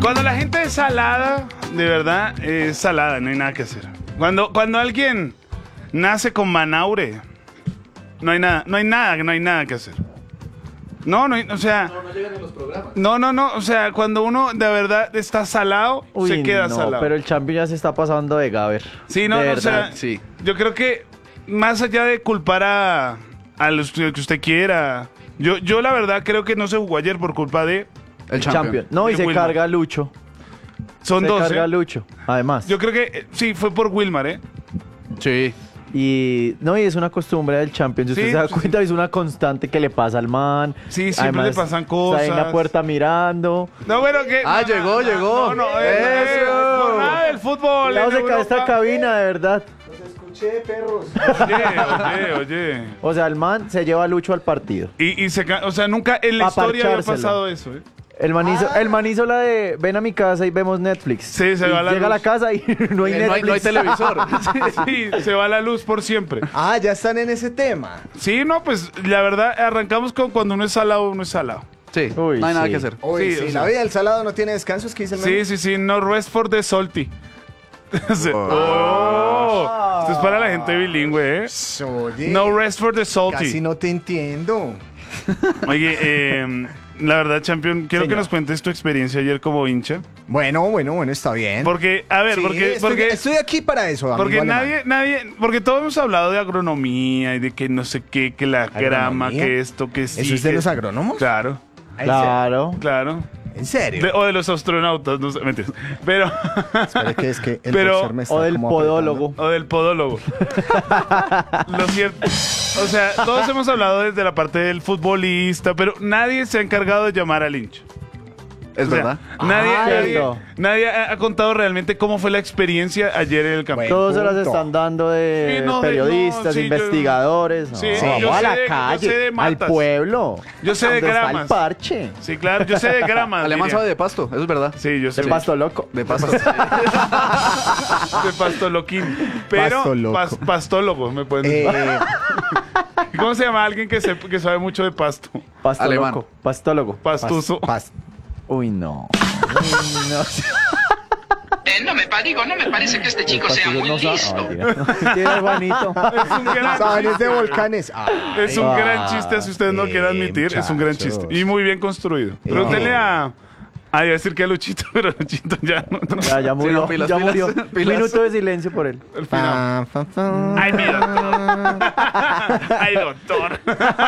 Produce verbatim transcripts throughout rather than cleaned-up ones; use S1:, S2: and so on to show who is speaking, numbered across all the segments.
S1: Cuando la gente es salada, de verdad, es salada, no hay nada que hacer. Cuando, cuando alguien nace con manaure, no hay nada, no hay nada, no hay nada que hacer. No, no, hay- o sea...
S2: No, no llegan en los programas.
S1: No, no, no, o sea, cuando uno de verdad está salado,
S3: Uy,
S1: se queda
S3: no,
S1: salado.
S3: pero el Champions ya se está pasando de Gaber.
S1: Sí, no,
S3: de
S1: no, o
S3: verdad.
S1: sea,
S2: sí.
S1: yo creo que más allá de culpar a, a los que usted quiera, yo, yo la verdad creo que no se jugó ayer por culpa de...
S2: El
S3: Champion.
S2: champion.
S3: No, y
S1: De
S3: se
S1: Wilmar.
S3: carga Lucho.
S1: Son
S3: se
S1: dos,
S3: carga
S1: ¿eh?
S3: Lucho, además.
S1: Yo creo que eh, sí, fue por Wilmar, ¿eh?
S2: Sí.
S3: Y no, y es una costumbre del Champions. Si usted
S1: Sí,
S3: se da
S1: sí,
S3: cuenta, es una constante que le pasa al man.
S1: Sí, siempre le pasan cosas.
S3: Está en la puerta mirando.
S1: No, bueno, que...
S2: Ah,
S1: no,
S2: llegó,
S1: no,
S2: llegó.
S1: No, no, eh, eh,
S3: Eso.
S1: por nada del fútbol.
S3: Cuidado,
S1: en
S3: se cae esta
S1: Europa.
S3: cabina, de verdad.
S4: Escuché, perros.
S1: Oye, oye, oye.
S3: O sea, el man se lleva a Lucho al partido.
S1: Y, y se ca- o sea, nunca en la
S3: Pa'
S1: historia había
S3: parchárselo.
S1: pasado eso, ¿eh?
S3: El man, hizo,
S4: Ah.
S3: el man hizo la de ven a mi casa y vemos Netflix.
S1: Sí, se
S3: Y
S1: va la
S3: llega a la
S1: luz.
S3: casa y no hay
S2: Eh, no, hay,
S3: Netflix.
S2: no hay televisor.
S1: Sí, se va la luz por siempre.
S4: Ah, ya están en ese tema.
S1: Sí, no, pues la verdad, arrancamos con cuando uno es salado, uno es salado.
S2: Sí,
S3: Uy,
S2: no hay nada
S3: sí.
S2: que hacer.
S4: Uy,
S1: Sí,
S4: sí,
S1: o sea.
S4: la vida del salado no tiene descansos, ¿qué dice el
S1: Sí,
S4: meme?
S1: sí, sí, no rest for the salty. Sí. Oh. Esto es para la gente bilingüe, ¿eh?
S4: Oye,
S1: No rest for the salty.
S4: casi no te entiendo.
S1: Oye, eh, la verdad, Champion, quiero
S4: Señor.
S1: que nos cuentes tu experiencia ayer como hincha.
S4: Bueno, bueno, bueno, está bien.
S1: Porque, a ver,
S4: Sí,
S1: porque,
S4: estoy,
S1: porque,
S4: estoy aquí para eso, amigo
S1: porque
S4: alemán.
S1: nadie, nadie, porque todos hemos hablado de agronomía y de que no sé qué, que la grama,
S4: ¿Agronomía?
S1: que esto, que sí.
S4: ¿Eso es de
S1: que-
S4: los agrónomos?
S1: Claro,
S3: Claro.
S1: claro.
S4: ¿En serio?
S1: De- o de los astronautas, no sé, mentiras. Pero,
S4: Espera, que es que el
S1: Pero-
S4: boxer me está
S3: O del
S4: como
S3: podólogo.
S1: o del podólogo. Lo cierto, o sea, todos hemos hablado desde la parte del futbolista, pero nadie se ha encargado de llamar al hincha.
S2: Es
S1: O sea,
S2: verdad.
S1: Nadie,
S3: Ah,
S1: nadie,
S3: cierto.
S1: nadie ha, ha contado realmente cómo fue la experiencia ayer en el campo.
S4: Bueno.
S3: Todos se las
S4: punto.
S3: están dando de
S1: Sí, no, de-
S3: periodistas,
S1: no, sí,
S3: investigadores.
S1: yo- sí,
S3: No,
S1: sí,
S3: vamos
S1: yo
S3: a
S1: sé
S3: la
S1: de- yo
S3: calle,
S1: sé de
S3: al
S1: matas.
S3: pueblo.
S1: Yo sé de
S3: Donde está
S1: gramas.
S3: el parche.
S1: Sí, claro, yo sé de gramas.
S2: Alemán
S1: diría.
S2: sabe de pasto, eso es verdad.
S1: Sí, yo sé.
S3: De pasto loco.
S2: De pasto.
S1: De pastoloquín. Pero
S4: Pasto loco.
S1: pas- pastólogo, me pueden
S4: Eh,
S1: decir. ¿Cómo se llama alguien que, se- que sabe mucho de pasto?
S3: Pasto
S2: Alemán.
S3: loco. Pastólogo.
S1: Pastuso.
S4: pas-
S3: Uy, no. Uy, no.
S5: Eh, no me pa- digo, no me parece que este chico sea
S3: Pastuso
S5: muy
S3: no sabe-
S5: listo.
S3: Ay, tiene Juanito.
S1: Es un gran
S4: Sabanes
S1: chiste.
S4: de volcanes. Ay,
S1: Es un
S3: Ah,
S1: gran chiste, si ustedes no
S4: sí,
S1: quieren admitir, es un gran
S4: muchachos.
S1: chiste. Y muy bien construido. Pregúntenle a... Ah, iba a decir que a Luchito, pero Luchito ya no.
S3: Ya, ya murió.
S2: no, pilas,
S3: ya
S2: pilas,
S3: murió.
S2: pilas.
S3: Minuto de silencio por él.
S1: Al final.
S4: Fan, fan, fan.
S1: Ay, mi doctor. Ay, doctor.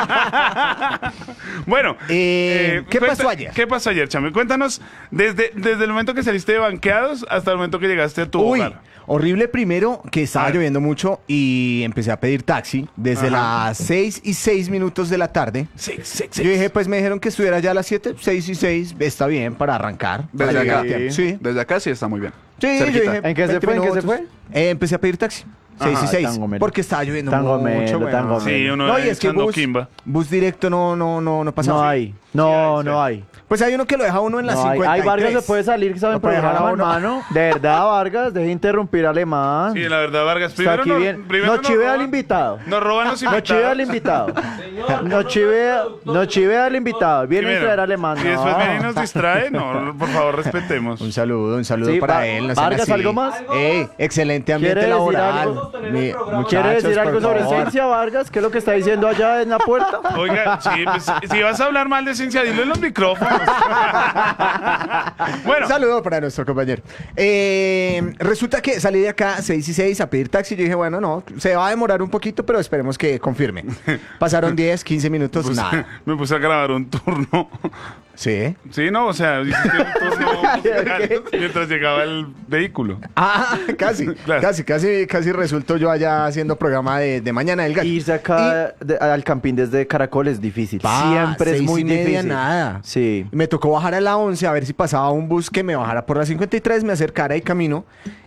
S1: Bueno.
S4: Eh, ¿qué pasó ayer?
S1: ¿Qué pasó ayer, Chame? Cuéntanos desde, desde el momento que saliste de banqueados hasta el momento que llegaste a tu
S4: Uy,
S1: hogar.
S4: horrible primero que estaba
S1: A ver.
S4: lloviendo mucho y empecé a pedir taxi desde
S1: Ajá.
S4: las seis y seis minutos de la tarde.
S1: Sí, sí,
S4: Yo dije, pues me dijeron que estuviera ya a las siete, seis y seis, está bien para arrancar. para
S2: Desde
S4: llegar
S2: acá.
S4: a tiempo. Sí.
S2: Desde acá sí está muy bien.
S4: Sí, yo
S2: Cerquita.
S4: dije,
S3: ¿En qué se
S4: veinte
S3: fue? ¿En qué se
S4: minutos.
S3: fue?
S4: Eh, empecé a pedir taxi. seis
S3: Ajá,
S4: y seis.
S3: tan gomelo.
S4: Porque estaba lloviendo
S3: Tan gomelo,
S4: mucho.
S3: tan
S4: weón.
S3: gomelo.
S1: Sí, uno
S4: No, y es que
S1: echando
S4: bus,
S1: quimba.
S4: bus directo no, no, no, no pasa.
S3: No hay. No, no hay.
S4: Pues hay uno que lo deja uno en la
S3: No hay.
S4: cincuenta y
S3: Ay,
S4: tres.
S3: Vargas se puede salir, que saben
S4: Lo puede dejar
S3: programa,
S4: a uno.
S3: hermano. De verdad, Vargas, deje de interrumpir al alemán.
S1: Sí, la verdad, Vargas.
S3: Está
S1: Primero
S3: aquí
S1: nos-
S3: bien.
S1: primero
S3: No
S1: nos
S3: chivea al
S1: roban-
S3: invitado.
S1: Nos roban los
S3: No chivea al
S1: invitados.
S3: invitado. No chivea, no chivea al invitado. Viene a
S1: Primero.
S3: traer alemán.
S1: Y después
S3: no.
S1: viene y nos distrae. No, por favor, respetemos.
S4: Un saludo, un saludo
S3: Sí,
S4: para
S3: Va-
S4: él. No sean
S3: Vargas,
S4: así.
S3: ¿algo más?
S4: Eh, excelente ambiente
S3: ¿Quiere decir
S4: laboral.
S3: algo?
S4: Mi-
S3: ¿Quiere
S4: muchachos,
S3: decir algo
S4: por
S3: sobre
S4: favor.
S3: ciencia, Vargas? ¿Qué es lo que está diciendo allá en la puerta?
S1: Oiga, sí, pues, si vas a hablar mal de ciencia, dilo en los micrófonos. Bueno,
S4: Un saludo para nuestro compañero. Eh, resulta que salí de acá seis y seis a pedir taxi. Yo dije, bueno, no, se va a demorar un poquito, pero esperemos que confirme. Pasaron diez, quince minutos,
S1: pues,
S4: nada.
S1: me puse a grabar un turno.
S4: Sí.
S1: Sí, no, o sea, hiciste un turno musical mientras llegaba el vehículo.
S4: Ah, casi,
S1: Claro.
S4: casi, casi, casi resultó yo allá haciendo programa de, de Mañana del Gallo.
S3: Irse acá de- al campín desde Caracol es difícil.
S4: Pa,
S3: Siempre es
S4: seis
S3: muy
S4: y media,
S3: difícil.
S4: nada.
S3: Sí.
S4: Me tocó bajar a la once a ver si pasaba un bus que me bajara por la cincuenta y tres, me acercara y camino.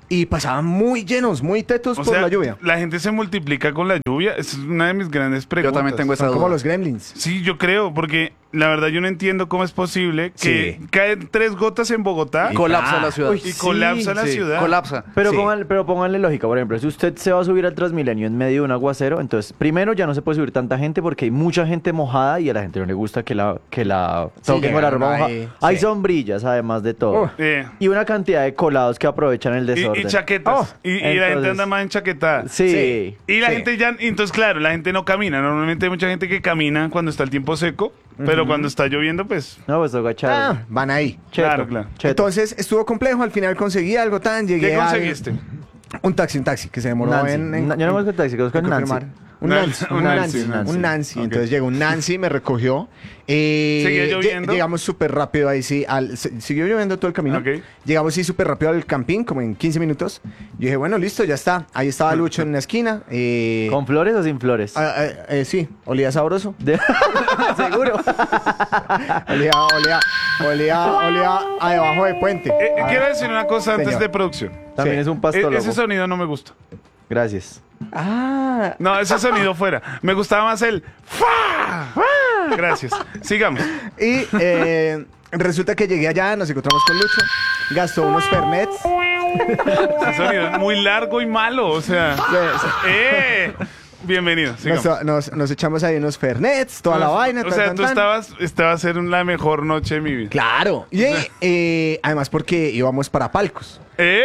S4: y pasaban muy llenos, muy tetos
S1: O
S4: por
S1: sea,
S4: la lluvia.
S1: la gente se multiplica con la lluvia. Esa es una de mis grandes
S2: Yo
S1: preguntas.
S2: también tengo esa
S4: Son como
S2: duda.
S4: los gremlins.
S1: Sí, yo creo, porque la verdad yo no entiendo cómo es posible que
S4: Sí.
S1: caen tres gotas en Bogotá
S4: Y-
S1: y,
S2: Colapsa
S4: Ah.
S2: la ciudad.
S3: Uy,
S1: colapsa la
S2: Sí,
S1: ciudad.
S2: Colapsa.
S3: Pero,
S4: Sí.
S3: pónganle, pero pónganle lógica, por ejemplo, si usted se va a subir al Transmilenio en medio de un aguacero, entonces primero ya no se puede subir tanta gente porque hay mucha gente mojada y a la gente no le gusta que la, que la toquen con la
S4: llegaron
S3: ropa mojada.
S4: ahí,
S3: Hay
S4: sí.
S3: sombrillas además de todo.
S4: Oh.
S1: Eh,
S3: Y una cantidad de colados que aprovechan el
S1: y,
S3: desorden.
S1: y chaquetas.
S4: Oh,
S1: y, y la gente
S3: entonces-
S1: anda más enchaquetada.
S3: Sí.
S4: Sí.
S1: Y la
S4: Sí.
S1: gente ya, entonces claro, la gente no camina. Normalmente hay mucha gente que camina cuando está el tiempo seco, pero cuando está lloviendo, pues...
S3: No, pues toca echar.
S4: Ah, van ahí.
S3: cheto,
S1: claro, claro.
S3: cheto.
S4: Entonces estuvo complejo, al final conseguí algo tan, llegué
S1: ¿Qué
S4: al-
S1: conseguiste?
S4: un taxi, un taxi que se demoró
S3: Nancy.
S4: en, en-
S3: Na- yo no me con taxi, conozco
S4: en
S3: a Nancy.
S4: confirmar. Un
S1: Nan-
S4: Nancy,
S1: un
S4: un
S1: Nancy,
S4: Nancy,
S3: Nancy.
S4: un Nancy.
S1: Ok.
S4: Entonces llegó un Nancy, me recogió. Eh,
S1: ¿Seguía
S4: lle-
S1: lloviendo?
S4: Llegamos súper rápido ahí, sí. Al, se- siguió lloviendo todo el camino.
S1: Ok.
S4: Llegamos, sí, súper rápido al campín, como en quince minutos. Yo dije, bueno, listo, ya está. Ahí estaba Lucho en una esquina. Eh,
S3: ¿Con flores o sin flores?
S4: ah, ah, eh, sí, olía sabroso.
S3: De- Seguro.
S4: Olía, olía, olía, olía a debajo de puente.
S1: Eh,
S4: Ah,
S1: quiero decir una cosa antes
S4: señor.
S1: de producción.
S3: También
S4: Sí.
S3: es un
S1: E-
S3: pastólogo.
S1: ese sonido no me gusta.
S3: Gracias.
S4: Ah,
S1: No, ese sonido fuera. Me gustaba más el ¡fa! Gracias. Sigamos.
S4: y eh, resulta que llegué allá, nos encontramos con Lucho, gastó unos Fernets.
S1: Ese sonido es muy largo y malo, o sea. ¡Eh! Bienvenido. Sigamos.
S4: Nos, nos- nos echamos ahí unos Fernets, toda la vaina.
S1: O
S4: tan,
S1: sea,
S4: tan,
S1: tú
S4: tan.
S1: estabas, estaba a ser la mejor noche de mi vida.
S4: Claro. Y eh, además porque íbamos para palcos.
S1: ¡Eh!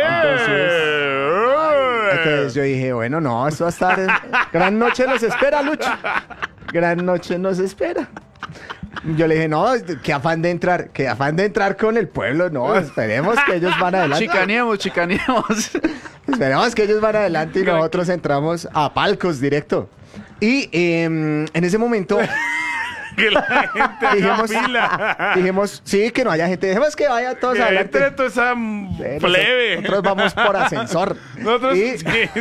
S4: Entonces yo dije, bueno, no, esto va a estar... Gran noche nos espera, Lucho. Gran noche nos espera. Yo le dije, no, qué afán de entrar, qué afán de entrar con el pueblo. No, esperemos que ellos van adelante.
S2: Chicaneemos, chicaneemos.
S4: Esperemos que ellos van adelante y nosotros entramos a palcos directo. Y eh, en ese momento
S1: Que la gente haga
S4: dijimos,
S1: fila.
S4: dijimos, sí, que no haya gente. Dejemos que vaya todos
S1: Que
S4: adelante.
S1: entre toda esa
S4: Sí,
S1: plebe.
S4: Nosotros vamos por ascensor.
S1: Nosotros...
S4: Y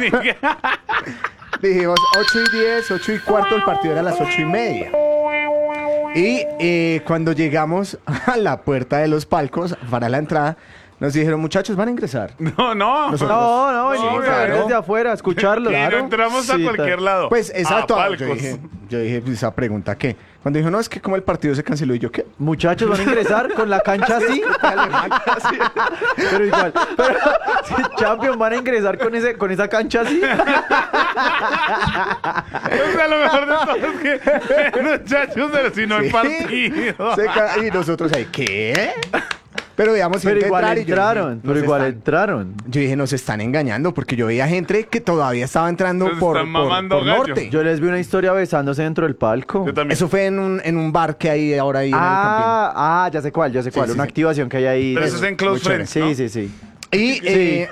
S4: dijimos ocho y diez, ocho y cuarto, el partido era a las ocho y media. Y eh, cuando llegamos a la puerta de los palcos, para la entrada, nos dijeron, muchachos, van a ingresar.
S1: No, no.
S4: Nosotros-
S3: No, no, venimos
S1: Sí,
S3: a ver
S4: claro.
S3: desde afuera, a escucharlo.
S1: Y no
S3: Claro.
S1: entramos a
S3: Sí,
S1: cualquier
S3: ta-
S1: lado.
S4: Pues exacto,
S1: A
S4: yo
S1: palcos.
S4: dije, yo dije, pues, esa pregunta, ¿qué? Cuando dijo, no, es que como el partido se canceló, y yo, ¿qué?
S3: Muchachos, van a ingresar con la cancha así. Pero igual. Pero, si Champions van a ingresar con, ese, con esa cancha así.
S1: O sea, lo mejor de todo es que, muchachos, pero si no hay
S4: Sí.
S1: partido.
S4: Se ca- y nosotros ahí, ¿qué? Pero digamos,
S3: Pero
S4: gente
S3: igual
S4: entrar y yo
S3: entraron.
S4: dije,
S3: Pero
S4: nos
S3: igual
S4: están-
S3: entraron.
S4: Yo dije, nos están engañando, porque yo veía gente que todavía estaba entrando
S1: Nos
S4: por,
S1: están
S4: por,
S1: mamando
S4: por
S1: gallo.
S4: norte.
S3: Yo les vi una historia besándose dentro del palco.
S1: Yo también.
S4: Eso fue en un, en un bar que hay ahora ahí en el campín.
S3: Ah, ah, ya sé cuál, ya sé
S4: Sí,
S3: cuál.
S4: sí,
S3: una
S4: sí.
S3: activación que hay ahí.
S1: Pero
S3: de-
S1: eso es en Close
S4: Muy chévere.
S1: Friends,
S3: Sí,
S1: ¿no?
S3: sí, sí.
S4: Y, eh,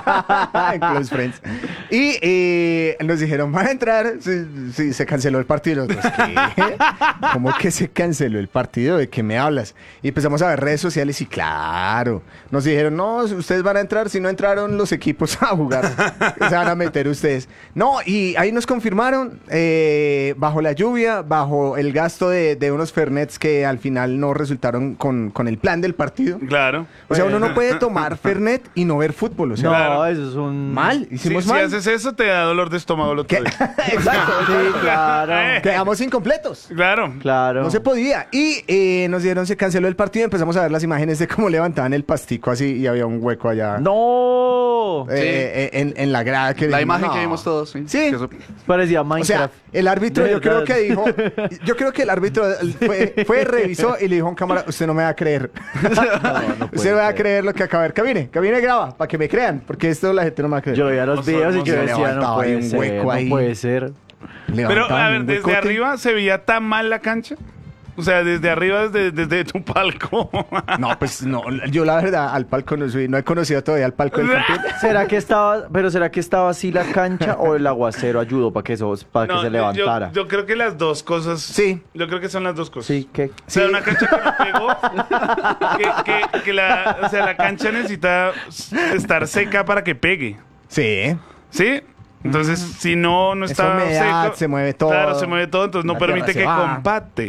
S4: en Close Friends. Y eh, nos dijeron, van a entrar. Sí, sí, se canceló el partido. Y nosotros, ¿qué? ¿Cómo que se canceló el partido? ¿De qué me hablas? Y empezamos a ver redes sociales y claro, nos dijeron, no, ustedes van a entrar si no entraron los equipos a jugar. Se van a meter ustedes. No, y ahí nos confirmaron, eh, bajo la lluvia, bajo el gasto de, de unos Fernets que al final no resultaron con, con el plan del partido.
S1: Claro.
S4: O sea, uno no puede tomar Fernet y no ver fútbol. O sea,
S3: No,
S1: Claro.
S3: eso es un.
S4: mal,
S1: Si,
S4: hicimos
S1: si
S4: mal.
S1: haces eso, te da dolor de estómago el otro
S4: ¿Qué?
S1: día.
S4: Exacto.
S3: Sí, claro.
S1: Eh,
S4: Quedamos incompletos.
S1: Claro.
S3: Claro.
S4: No se podía. Y eh, nos dieron, se canceló el partido y empezamos a ver las imágenes de cómo levantaban el pastico así y había un hueco allá.
S3: No.
S4: eh, eh, en, en la grada. Que
S2: La
S4: dijimos,
S2: imagen
S4: no.
S2: que vimos todos, sí.
S4: Sí.
S2: Que eso-
S3: Parecía
S4: O sea,
S3: Minecraft.
S4: el árbitro yo creo
S3: ¿Verdad?
S4: que dijo, yo creo que el árbitro fue, fue, revisó y le dijo a un cámara, usted no me va a creer. Usted me va a creer lo que acaba de ver. Camine, camine, graba, para que me crean, porque esto la gente no me va a creer.
S3: Yo veía los
S1: Hermoso,
S3: videos y yo
S1: hermoso.
S3: decía, no
S4: Levantaba ahí
S3: puede
S4: un
S3: ser,
S4: hueco
S3: no
S4: ahí.
S3: puede ser.
S1: Pero,
S4: Levantaban
S1: a ver,
S4: un
S1: desde
S4: huecote.
S1: arriba se veía tan mal la cancha. O sea, desde arriba, desde, desde tu palco.
S4: No, pues no, yo la verdad al palco no subí, no he conocido todavía al palco del campín.
S3: ¿Será que estaba, pero será que estaba así la cancha o el aguacero ayudó para que eso, para
S1: No,
S3: que se levantara?
S1: Yo, yo creo que las dos cosas.
S4: Sí.
S1: Yo creo que son las dos cosas.
S3: Sí, que
S1: O sea,
S4: Sí.
S1: una cancha que no pegó. que, que, que la, o sea, la cancha necesita estar seca para que pegue.
S4: Sí.
S1: ¿Sí? Entonces, si no, no
S4: Esa
S1: está
S4: humedad,
S1: seco.
S4: se mueve todo.
S1: Claro, se mueve todo, entonces no
S4: La tierra
S1: permite
S4: se
S1: que
S4: va.
S1: compacte.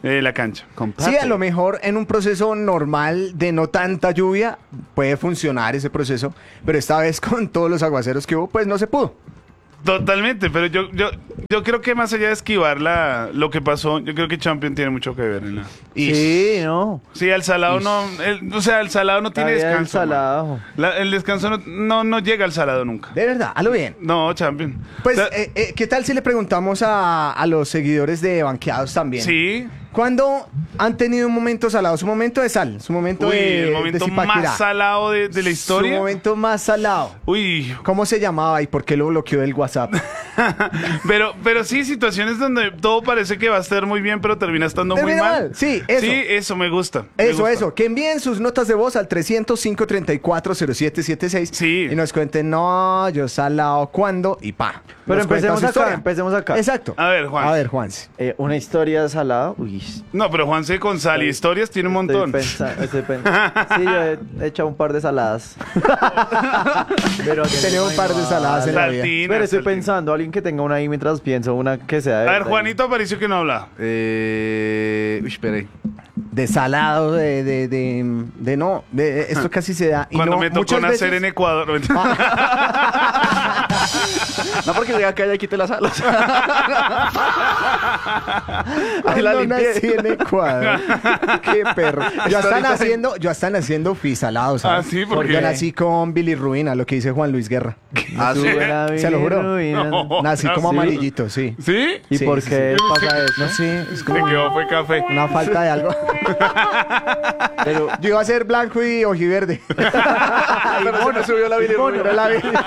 S1: Eh, la cancha.
S2: Comparte.
S4: Sí, a lo mejor en un proceso normal de no tanta lluvia puede funcionar ese proceso, pero esta vez con todos los aguaceros que hubo, pues no se pudo.
S1: Totalmente, pero yo, yo, yo creo que más allá de esquivar la, lo que pasó, yo creo que Champion tiene mucho que ver en la...
S3: Sí, no.
S1: Sí, el salado no, el- o sea, el salado no tiene
S3: Había el
S1: descanso. man.
S3: salado.
S1: La- el descanso no, no, no llega al salado nunca.
S4: De verdad, a lo bien.
S1: No, Champion.
S4: Pues,
S1: O sea,
S4: eh, eh, ¿qué tal si le preguntamos a, a los seguidores de Banqueados también?
S1: sí.
S4: ¿Cuándo han tenido un momento salado? Su momento de sal, su momento
S1: Uy,
S4: de
S1: el momento
S4: de Zipaquirá.
S1: más salado de, de la
S4: Su
S1: historia.
S4: momento más salado.
S1: Uy,
S4: ¿Cómo se llamaba y por qué lo bloqueó del WhatsApp?
S1: pero, pero sí, situaciones donde todo parece que va a estar muy bien, pero termina estando muy
S4: Termina
S1: mal.
S4: mal, sí, eso.
S1: Sí, eso me gusta. me
S4: Eso,
S1: gusta.
S4: eso. Que envíen sus notas de voz al trescientos cinco, treinta y cuatro, cero siete siete seis
S1: Sí.
S4: y nos cuenten, no, yo salado, ¿cuándo? Y pa.
S3: Pero
S4: Nos cuentan
S3: empecemos
S4: su
S3: acá,
S4: historia.
S3: empecemos acá.
S4: Exacto.
S1: A ver, Juan.
S4: A ver, Juan.
S3: Eh, una historia de salado. Uy.
S1: No, pero Juanse con sal y historias tiene un montón.
S3: Estoy pensa- estoy pensando. Sí, yo he echado un par de saladas. Pero que
S4: Tenía un par de saladas en la vida.
S1: Saltina.
S3: Pero estoy
S1: saltina.
S3: pensando, alguien que tenga una ahí mientras pienso, una que sea de
S1: A ver,
S3: verdad.
S1: Juanito Aparicio que no habla.
S2: Eh, uy, espere.
S4: De salado, de, de, de, de no, de, esto casi se da. Y
S1: Cuando
S4: no,
S1: me tocó
S4: muchas
S1: nacer
S4: veces-
S1: en Ecuador.
S2: No, porque voy acá y quite las alas.
S4: Ay,
S2: la
S4: no
S2: limpié.
S4: nací en Ecuador. Qué perro. Yo hasta
S2: Ahorita-
S4: naciendo, yo hasta naciendo fui salado, ¿sabes?
S1: Ah, sí, ¿por
S4: Porque
S1: qué?
S4: yo nací con Billy Ruina, lo que dice Juan Luis Guerra.
S2: Ah, sí.
S3: Sube la
S4: Se lo juro.
S3: bilirrubina.
S1: No.
S4: Nací
S1: ¿Ah,
S4: como
S1: sí?
S4: amarillito, sí.
S1: ¿Sí?
S3: ¿Y
S4: Sí,
S3: por
S4: sí,
S3: qué pasa eso?
S4: No sé, es
S1: Se
S4: como
S1: quedó, fue café.
S4: una falta de algo.
S3: Pero,
S4: Yo iba a ser blanco y ojiverde.
S2: Pero se me subió la bilirrubina.
S4: Pero la, Billy-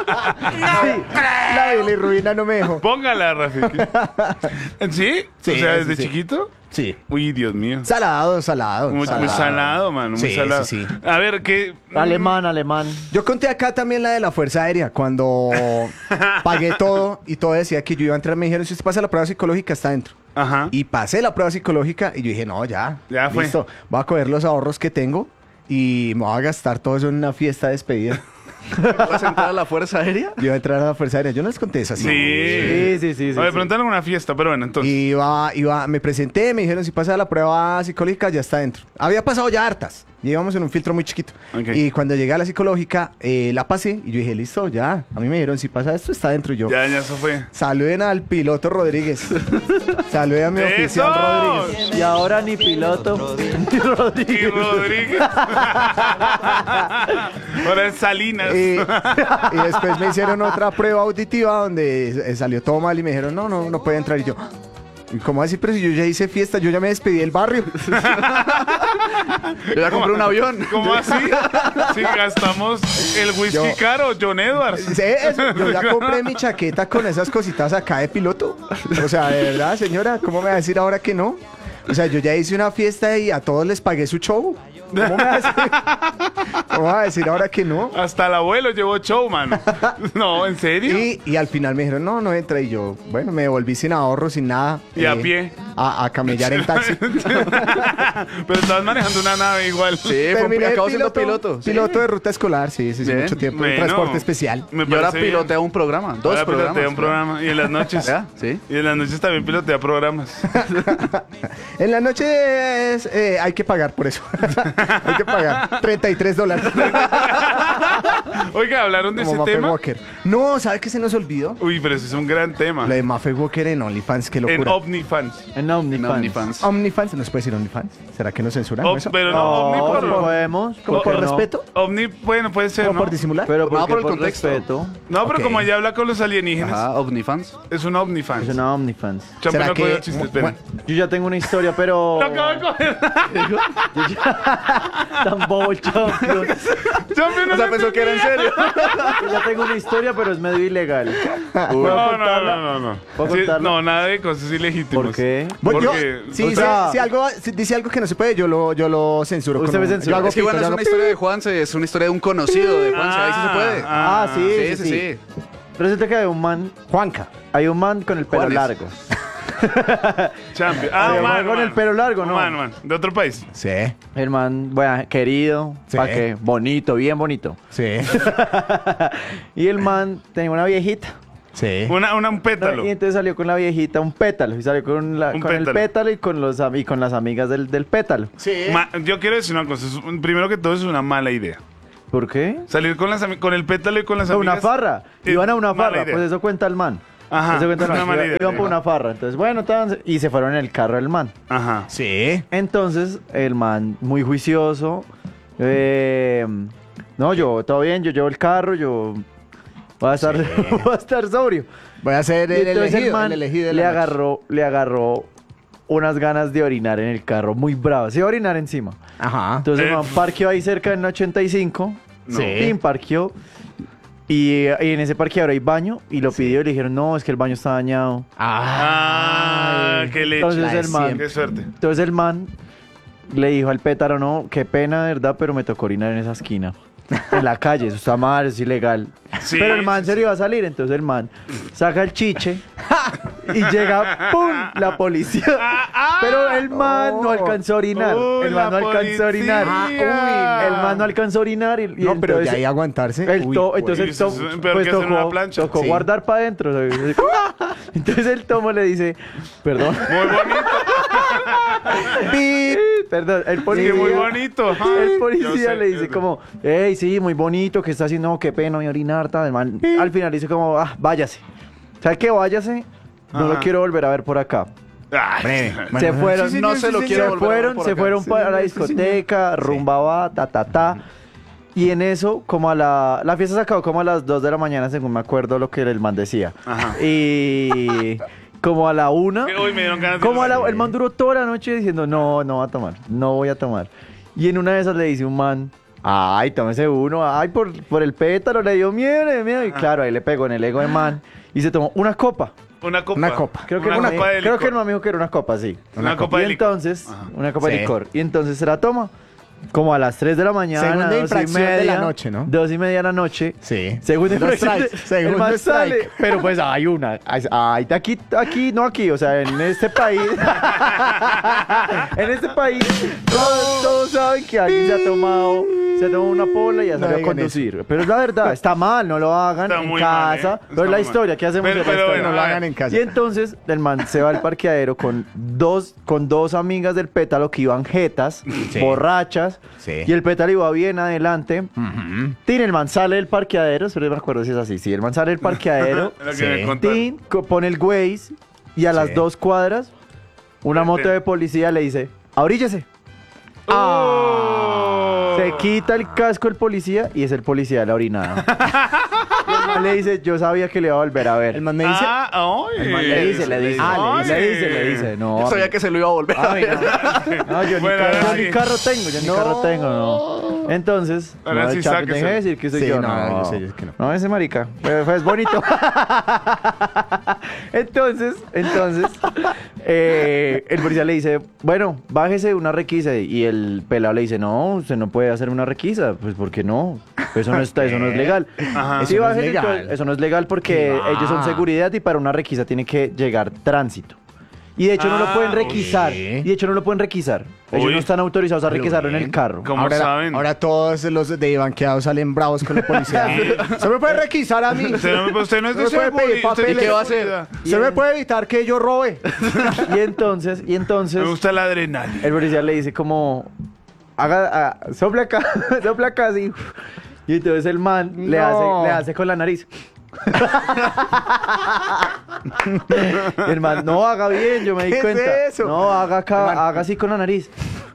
S4: la bilirrubina no me dejó.
S1: Póngala, Rafiki. ¿Sí?
S4: Sí,
S1: O sea,
S4: sí,
S1: desde
S4: sí.
S1: chiquito.
S4: Sí.
S1: Uy, Dios mío.
S4: Salado, salado.
S1: Muy, muy salado, mano. Muy
S4: Sí,
S1: salado.
S4: sí, sí.
S1: A ver, ¿qué?
S3: alemán, alemán.
S4: Yo conté acá también la de la Fuerza Aérea, cuando pagué todo y todo decía que yo iba a entrar, me dijeron, si usted pasa la prueba psicológica, está dentro.
S1: Ajá.
S4: Y pasé la prueba psicológica y yo dije, no, ya,
S1: Ya fue.
S4: listo, voy a coger los ahorros que tengo y me voy a gastar todo eso en una fiesta de despedida.
S2: ¿Vas a entrar a la Fuerza Aérea?
S4: Yo iba a entrar a la Fuerza Aérea, yo no les conté eso así.
S1: Sí.
S3: Sí, sí, sí. sí,
S1: A ver,
S3: sí.
S1: preguntaron en una fiesta, pero bueno, entonces.
S4: Y iba, iba, me presenté, me dijeron, si pasa la prueba psicológica, ya está dentro. Había pasado ya hartas. Y íbamos en un filtro muy chiquito.
S1: Ok.
S4: Y cuando llegué a la psicológica, eh, la pasé y yo dije, listo, ya. A mí me dijeron, si pasa esto, está dentro. Y yo,
S1: Ya, ya, eso fue.
S4: saluden al piloto Rodríguez. Saluden a mi oficial
S1: ¡Eso!
S4: Rodríguez.
S3: Y ahora ni piloto, ni
S1: Y
S3: Rodríguez.
S1: Rodríguez. Ahora es Salinas.
S4: Y, y después me hicieron otra prueba auditiva donde eh, salió todo mal y me dijeron, no, no, no puede entrar. Y yo, ¿y cómo así? Pero si yo ya hice fiesta, yo ya me despedí del barrio.
S2: Yo ya compré un avión.
S1: ¿Cómo así? Si gastamos el whisky
S4: Yo-
S1: caro, John Edwards.
S4: Sí, eso, yo ya compré mi chaqueta con esas cositas acá de piloto. O sea, de verdad, señora, ¿cómo me va a decir ahora que no? O sea, yo ya hice una fiesta y a todos les pagué su show. ¿Cómo me va a decir, ¿Cómo me va a decir ahora que no?
S1: Hasta el abuelo llevó show, mano. No, ¿en serio?
S4: Y, y al final me dijeron, no, no entra. Y yo, bueno, me devolví sin ahorro, sin nada.
S1: Y a pie.
S4: A, a camellar en taxi.
S1: Pero estabas manejando una nave igual.
S2: Sí, fue,
S4: Terminé
S2: acabo siendo piloto. Sí.
S4: Piloto de ruta escolar, sí, sí, sí,
S2: Bien.
S4: mucho tiempo.
S1: Bueno,
S4: Transporte especial.
S1: Me
S2: Y ahora
S1: parece bien.
S2: pilotea un programa. Dos
S1: Ahora
S2: programas.
S1: pilotea un programa. Y en las noches.
S2: ¿Ya? Sí.
S1: Y en las noches también pilotea programas.
S4: En la noche es, eh, hay que pagar por eso. Hay que pagar treinta y tres dólares.
S1: Oiga, ¿hablaron de
S4: Como
S1: ese
S4: Mafe
S1: tema?
S4: Walker. No, ¿sabe qué se nos olvidó?
S1: Uy, pero ese es un gran tema.
S4: Lo de Mafe Walker en OnlyFans, qué
S1: En
S4: locura.
S1: OmniFans.
S3: En OmniFans.
S2: No, OnlyFans.
S4: OnlyFans, ¿no se puede decir OnlyFans? ¿Será que nos censuran
S1: Op-
S4: eso?
S1: pero no,
S3: No,
S1: Omni
S3: no
S1: por,
S3: podemos.
S4: ¿Como por
S3: ¿por qué no?
S4: respeto?
S1: Omni, bueno, puede ser,
S4: ¿Como
S1: ¿no?
S4: por disimular?
S3: Pero
S2: No,
S3: porque
S2: por el
S3: por
S2: contexto.
S3: respeto.
S1: No, pero
S4: Ok.
S1: como ella habla con los alienígenas,
S2: Ajá, OmniFans.
S1: es un OmniFans.
S3: Es una OmniFans.
S1: Champion
S4: ¿Será
S1: no
S4: que-
S1: cogió chiste, espera.
S4: bueno,
S3: Yo ya tengo una historia, pero...
S1: Lo acabo de coger.
S3: Tan bobo el champion.
S1: Champion no
S2: O sea,
S1: le
S2: pensó que era en serio.
S3: Yo ya tengo una historia, pero es medio ilegal. ¿Puedo
S1: No, no,
S3: contarla?
S1: no, no, no.
S3: ¿Puedo
S1: Sí,
S3: contarla?
S1: no, nada de cosas ilegítimas.
S3: ¿Por qué?
S4: Bueno, yo-
S1: Porque,
S4: si,
S1: o
S4: dice,
S3: sea-
S4: si algo, si dice algo que no se puede, yo lo, yo lo censuro.
S3: Usted
S4: con
S3: me
S4: un-
S3: censura.
S4: Yo hago
S2: Es que
S4: pito,
S2: bueno,
S4: yo
S2: es
S4: hago
S2: una historia de Juanse, es una historia de un conocido de Juanse, ahí sí se puede.
S3: Ah, sí,
S2: sí, sí, sí.
S3: Resulta que hay un man,
S4: Juanca.
S3: hay un man con el pelo
S2: Juanes.
S3: largo.
S1: Champion. Ah,
S3: Sí,
S1: man,
S3: con
S1: man.
S3: el pelo largo, ¿no?
S1: Man, man. De otro país.
S4: Sí,
S3: El man, bueno, querido,
S4: Sí.
S3: ¿para qué? Bonito, bien bonito.
S4: sí.
S3: Y el man tenía una viejita.
S4: Sí.
S1: Una, una, un pétalo.
S3: Y entonces salió con la viejita un pétalo. Y salió con, la,
S1: Un
S3: con el
S1: pétalo.
S3: pétalo y con, los, am- y con las amigas del, del pétalo.
S4: Sí.
S1: Ma- yo quiero decir una cosa. es un- primero que todo, es una mala idea.
S3: ¿Por qué?
S1: Salir con, las, ami- con el pétalo y con las
S3: No,
S1: amigas.
S3: una farra.
S1: es
S3: Iban a una
S1: mala
S3: farra.
S1: idea.
S3: Pues eso cuenta el man.
S1: Ajá,
S3: Eso cuenta el
S1: es una
S3: man.
S1: mala
S3: Iba-
S1: idea.
S3: Iban por una farra. Entonces, bueno, estaban- y se fueron en el carro del man.
S1: Ajá.
S4: Sí.
S3: Entonces, el man, muy juicioso. eh, no, yo, todo bien, yo llevo el carro, yo voy a estar, voy a estar sobrio.
S4: Voy a ser
S3: Y
S4: el
S3: entonces
S4: elegido,
S3: el man
S4: el elegido de
S3: le
S4: la noche.
S3: agarró, le agarró unas ganas de orinar en el carro, muy bravo. Se iba a orinar encima.
S4: Ajá.
S3: Entonces el
S1: Eh,
S3: man parqueó ahí cerca en ochenta y cinco.
S1: No.
S4: Sí.
S3: Pim, parqueó. Y, y en ese parqueador hay baño. Y lo pidió y le dijeron, no, es que el baño está dañado.
S1: Ah, qué leche.
S3: Entonces
S4: la de
S3: el man,
S4: siempre.
S1: Qué suerte.
S3: entonces el man le dijo al pétaro, no, qué pena, de verdad, pero me tocó orinar en esa esquina. En la calle, eso está mal, eso es ilegal.
S1: Sí,
S3: pero el man
S1: sí,
S3: se le iba a salir, entonces el man saca el chiche y llega, ¡pum!, la policía. Pero el man no alcanzó a orinar.
S1: Oh,
S3: el man no
S1: la
S3: alcanzó a orinar.
S1: policía.
S3: El man no alcanzó a orinar. Y, y
S4: No, pero
S3: entonces
S4: de ahí aguantarse.
S3: el
S4: Uy,
S3: to-
S4: güey.
S3: entonces el
S1: eso
S3: tomo,
S1: es peor
S3: pues
S1: que hacer
S3: tocó,
S1: una plancha.
S3: tocó
S4: Sí.
S3: guardar para adentro. ¿sabes? Entonces el tomo le dice, perdón.
S1: Muy bonito.
S3: Pip, Perdón, el
S1: Sí,
S3: policía.
S1: muy bonito.
S3: El
S1: Yo
S3: policía
S1: sé,
S3: le
S1: yo
S3: dice
S1: sé.
S3: como, hey, sí, muy bonito, que está haciendo, no, qué pena, voy a orinar, tal. El man, al final dice como, ah, váyase. ¿Sabe qué? Váyase, no lo
S1: Ajá.
S3: quiero volver a ver por acá.
S1: Ay,
S4: Breve.
S3: se
S4: Bueno,
S3: fueron,
S2: sí, señor,
S3: no
S2: sí,
S3: se lo
S2: señor.
S3: quiero
S2: Se
S3: volver
S2: fueron,
S3: a ver por
S2: se
S3: acá.
S2: fueron
S3: Se fueron para la
S2: sí, señor.
S3: discoteca, rumba va, ta, ta, ta. Y en eso, como a la... La fiesta se acabó como a las dos de la mañana, según me acuerdo lo que el man decía.
S1: Ajá.
S3: Y como a la una...
S1: Uy, me dieron ganas de
S3: Como a la-
S1: llorar.
S3: el man duró toda la noche diciendo, no, no va a tomar, no voy a tomar. Y en una de esas le dice un man, ay, tómese uno, ay, por, por el pétalo, le dio miedo, le dio miedo. Y claro, ahí le pegó en el ego del man y se tomó una copa.
S1: Una copa.
S4: Una copa.
S3: Creo que,
S1: una
S3: el man-
S1: copa de
S3: creo que el
S1: licor.
S3: man me dijo que era una copa, sí.
S1: Una copa
S3: y
S1: de licor.
S3: entonces,
S1: Ajá.
S3: una copa de
S4: Sí.
S3: licor. Y entonces se la toma. Como a las tres de la mañana,
S4: Segunda
S3: dos y
S4: infracción
S3: media,
S4: de la noche, ¿no?
S3: Dos y media de la noche.
S4: Sí.
S3: Segunda
S4: Dos
S3: infracción. de-
S4: strikes,
S3: el
S4: segundo
S3: man
S4: strike.
S3: sale, pero pues hay una. Hay, hay- aquí, aquí, no aquí, o sea, en este país. en este país, todos, todos saben que alguien se ha tomado, se ha tomado una pola y ha
S4: No
S3: salido a
S4: digan
S3: conducir. Pero es la verdad, está mal, no lo hagan
S1: Está
S3: en
S1: muy mal,
S3: casa.
S1: ¿eh?
S3: Pero es
S1: Está
S3: la
S1: muy
S3: historia,
S1: mal.
S3: ¿qué hacemos
S1: Pero-
S3: de la
S1: pero
S3: historia?
S1: bueno,
S4: No lo
S1: a
S4: hagan
S1: ver.
S4: en casa.
S3: Y entonces el man se va al parqueadero con dos, con dos amigas del pétalo que iban jetas,
S4: Sí.
S3: borrachas,
S4: Sí.
S3: y el pétalo iba bien adelante.
S4: Ujú.
S3: Tin, el man sale del parqueadero, solo me acuerdo si es así, sí, el man sale del parqueadero,
S1: Lo que
S4: Sí.
S1: me contaron.
S3: tin, co- pone el Waze, y a las
S4: Sí.
S3: dos cuadras, una
S1: Vete.
S3: moto de policía le dice, abríllese.
S1: Oh.
S3: Se quita el casco el policía y es el policía de la orinada. Y el man le dice, yo sabía que le iba a volver a ver.
S4: El man me dice.
S1: Ah, ay.
S3: El man le dice, le dice,
S4: Ah,
S3: le dice, le dice, no.
S2: Yo sabía que se lo iba a volver a
S3: Ay,
S2: ver.
S3: no. No, yo,
S1: Bueno,
S3: ni,
S1: ahora
S3: carro, yo
S1: sí.
S3: ni carro tengo, yo ni
S4: No.
S3: carro tengo, no. Entonces,
S1: Ahora
S3: no,
S1: sí
S3: el Chapi,
S1: sáquese.
S3: deje de decir que soy
S4: Sí,
S3: yo,
S4: no,
S3: no.
S4: yo sé, yo sé que no.
S3: No, ese marica, fue, fue- es bonito. entonces, entonces, eh, el policía le dice, bueno, bájese una requisa. Y el pelado le dice, no, usted no puede hacer una requisa. Pues, ¿por qué no? Eso no, está, eso no es legal.
S1: Ajá.
S3: Sí,
S4: Eso no es
S3: bájese,
S4: legal.
S3: entonces, eso no es legal porque
S4: Ah.
S3: ellos son seguridad y para una requisa tiene que llegar tránsito. Y de hecho no lo
S1: Ah,
S3: pueden requisar.
S4: uy.
S3: Y de hecho no lo pueden requisar. Ellos
S1: Uy.
S3: no están autorizados a
S4: Pero
S3: requisarlo en el
S4: bien.
S3: carro.
S1: ¿Cómo
S4: ahora,
S1: saben?
S4: ahora todos los de banqueados salen bravos con la policía. Se me puede requisar a mí.
S1: Usted no, usted no es de
S4: No
S1: ese
S4: puede pedir
S1: poli- usted
S4: papeles.
S1: es de
S2: ¿Y qué va a hacer?
S1: seguridad.
S4: Se me puede evitar que yo robe.
S3: Y entonces, y entonces,
S1: Me gusta la adrenalina.
S3: el policía le dice como, haga, ah, sopla acá, sopla acá así. Y entonces el man le,
S4: No.
S3: hace, le hace con la nariz. Y el man, no, haga bien, yo me di
S4: ¿Qué es
S3: cuenta.
S4: eso?
S3: No, haga acá,
S4: El man-
S3: haga así con la nariz.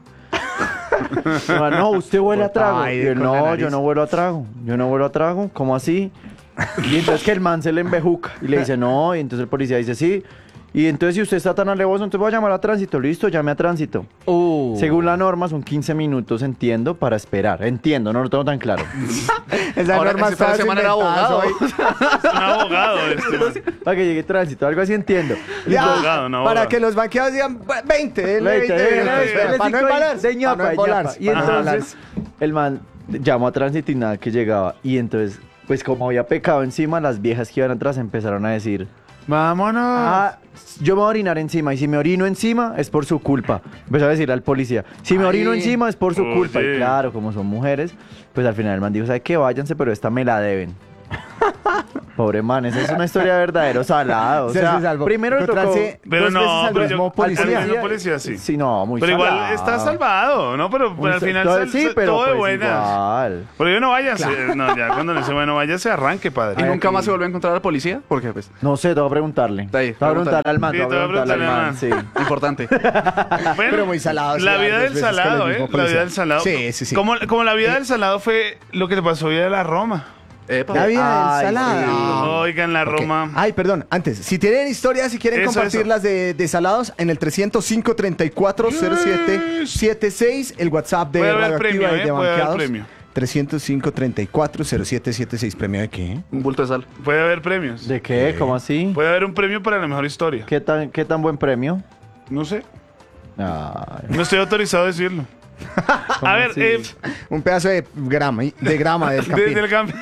S3: El man, no, usted huele a trago.
S4: Botaba ahí
S3: Y él,
S4: con la
S3: no,
S4: nariz.
S3: yo no huelo a trago. Yo no huelo a trago. ¿Cómo así? Y entonces que el man se le embejuca y le dice, no, y entonces el policía dice, sí. Y entonces si usted está tan alevoso, entonces voy a llamar a tránsito. Listo, llame a tránsito.
S4: Uh.
S3: Según la norma son quince minutos, entiendo, para esperar. Entiendo, no lo tengo tan claro.
S4: Esa
S2: Ahora,
S4: norma
S2: ese
S4: está
S2: parece man era
S4: inventada,
S2: abogado.
S4: soy-
S1: Es un abogado este. man.
S3: Para que llegue tránsito, algo así entiendo.
S4: Ya,
S1: abogado, no
S4: para
S1: abogado.
S4: que los banqueados digan veinte, dele
S3: Veinte,
S4: veinte,
S3: dele,
S4: veinte,
S3: dele
S4: para no
S3: cinco
S4: embalarse,
S3: de ñapa,
S4: para no
S3: de ñapa.
S4: embolarse,
S3: Y
S4: para no
S3: entonces el man llamó a tránsito y nada que llegaba. Y entonces, pues como había pecado encima, las viejas que iban atrás empezaron a decir,
S1: Vámonos.
S3: ah, yo me voy a orinar encima y si me orino encima es por su culpa. Empezó a decir al policía, si me orino
S4: Ay.
S3: encima es por su
S1: Oye.
S3: culpa. Y claro, como son mujeres, pues al final el man dijo, ¿sabe qué? Váyanse, pero esta me la deben. Pobre man, esa es una historia verdadero salado. O
S4: Se-
S3: sea,
S4: se salvó.
S3: primero le tocó...
S4: Encontrarse
S1: Pero
S4: dos
S1: no,
S4: veces al
S1: pero
S4: mismo
S1: yo-
S4: policía.
S1: al mismo policía, sí.
S3: Sí, no, muy
S1: Pero
S3: salado.
S1: igual está salvado, ¿no? Pero,
S3: Muy
S1: pero al
S3: sa-
S1: final
S3: todo-
S1: sal-
S3: sí,
S1: sal-
S3: pero
S1: todo de
S3: pues
S1: buenas.
S3: igual.
S1: Pero yo no vayas. No, ya cuando le dice, bueno, váyase, arranque,
S2: ¿Y
S1: padre.
S3: Ay,
S2: nunca
S3: aquí-
S2: más se volvió a encontrar al policía? Porque, pues,
S3: No sé, te voy a preguntarle.
S2: Ahí,
S3: Te voy a
S2: pregúntale.
S3: preguntarle al man,
S1: Sí,
S3: te voy a preguntarle al man, sí.
S2: importante.
S1: Bueno,
S4: Pero muy salado,
S1: La
S4: sí,
S1: vida
S4: dos
S1: del
S4: veces con el
S1: salado,
S4: mismo
S1: ¿eh? La
S4: policía.
S1: vida del salado.
S4: Sí, sí, sí.
S1: Como, como la vida del salado fue lo que le pasó hoy a la Roma.
S2: Epa.
S4: La vida
S3: Ay,
S4: del salado.
S3: sí.
S1: Oigan, la
S4: Ok.
S1: Roma.
S4: Ay, perdón, antes, si tienen historias, si quieren
S1: Eso,
S4: compartirlas de, de salados, en el trescientos cinco, treinta y cuatro, cero siete setenta y seis, el WhatsApp de
S1: Puede haber
S4: Radioactiva
S1: premio,
S4: y
S1: ¿eh?
S4: de
S1: Puede haber
S4: Banqueados.
S1: premio.
S4: trescientos cinco, treinta y cuatro, cero siete setenta y seis, ¿premio de qué?
S2: Un bulto de sal.
S1: Puede haber premios.
S3: ¿De qué? ¿Cómo así?
S1: Puede haber un premio para la mejor historia.
S3: ¿Qué tan, qué tan buen premio?
S1: No sé.
S3: Ay,
S1: No estoy autorizado a decirlo. A ver,
S3: así?
S1: eh,
S4: Un pedazo de grama, de grama del
S1: de-
S4: campín.
S1: del cambio.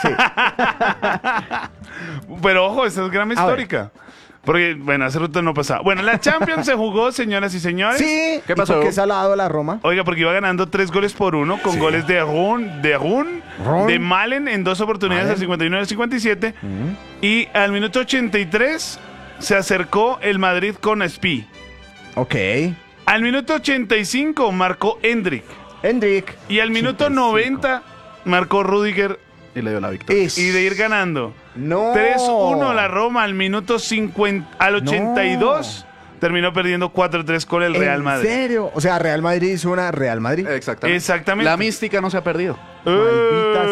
S1: Pero ojo, esta es grama
S4: A ver.
S1: histórica. Porque, bueno, hace rato no pasaba. Bueno, la Champions se jugó, señoras y señores.
S4: Sí,
S2: ¿Qué
S4: ¿y
S2: pasó?
S4: por qué salado la Roma?
S1: Oiga, porque iba ganando tres goles por uno con goles de Run, de Run,
S4: Run.
S1: de Malen en dos oportunidades
S4: Malen.
S1: al cincuenta y nueve al cincuenta y siete. Y al minuto ochenta y tres se acercó el Madrid con Spi.
S4: Ok.
S1: Al minuto ochenta y cinco marcó Endrick.
S4: Hendrik.
S1: Y al minuto
S4: ochenta y cinco.
S1: noventa marcó Rudiger.
S2: Y le dio la victoria.
S4: Es-
S1: Y de ir ganando.
S4: No.
S1: tres uno la Roma al minuto cincuenta, al ochenta y dos. Terminó perdiendo cuatro tres con el Real Madrid.
S4: ¿En serio? O sea, Real Madrid hizo una Real Madrid.
S2: Exactamente.
S1: Exactamente.
S2: La mística no se ha perdido.
S4: Maldita